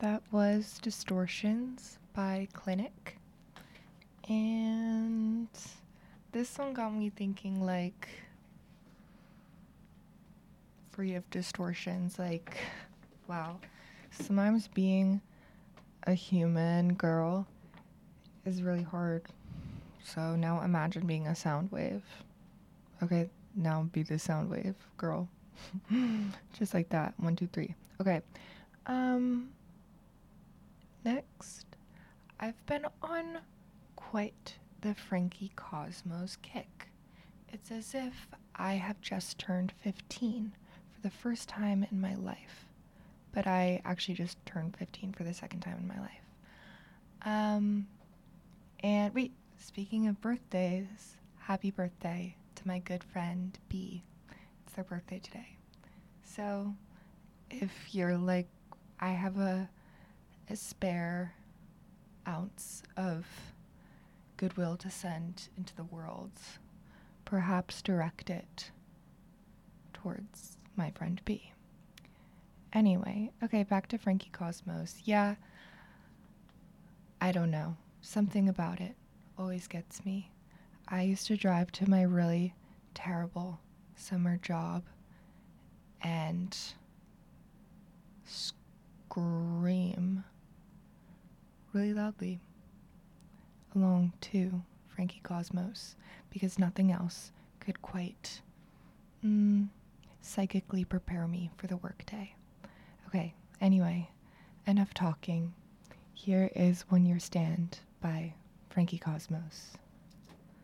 That was Distortions by Clinic. And this song got me thinking, like, free of distortions. Like, wow. Sometimes being a human girl is really hard. So now imagine being a sound wave. Okay, now be the sound wave girl. Just like that. 1, 2, 3. Okay. Next, I've been on quite the Frankie Cosmos kick. It's as if I have just turned 15 for the first time in my life. But I actually just turned 15 for the second time in my life. And wait, speaking of birthdays, happy birthday to my good friend B. It's their birthday today. So if you're like, I have a spare ounce of goodwill to send into the world, perhaps direct it towards my friend B. Anyway, okay, back to Frankie Cosmos. Yeah, I don't know. Something about it always gets me. I used to drive to my really terrible summer job and scream really loudly along to Frankie Cosmos because nothing else could quite psychically prepare me for the workday. Okay, anyway, enough talking. Here is One Year Stand by Frankie Cosmos.